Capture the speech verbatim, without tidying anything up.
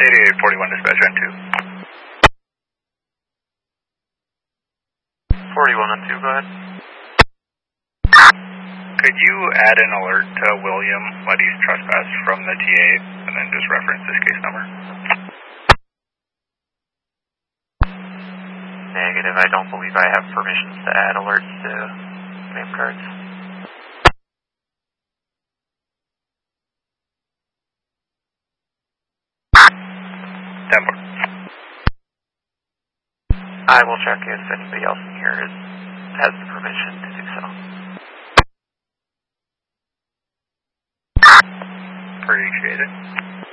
eighty-eight forty-one dispatch on two. forty-one on two, go ahead. Could you add an alert to William when he's trespassed from the T A and then just reference this case number? Negative, I don't believe I have permissions to add alerts to name cards. ten four. I will check if anybody else in here is, has the permission to do so. Appreciate it.